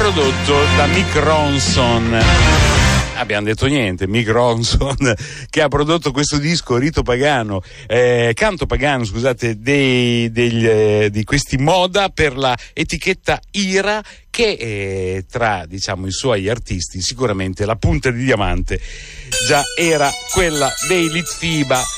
prodotto da Mick Ronson. Abbiamo detto niente, Mick Ronson che ha prodotto questo disco Rito Pagano, canto pagano, scusate, di questi Moda per la etichetta Ira, che tra, diciamo, i suoi artisti sicuramente la punta di diamante già era quella dei Litfiba.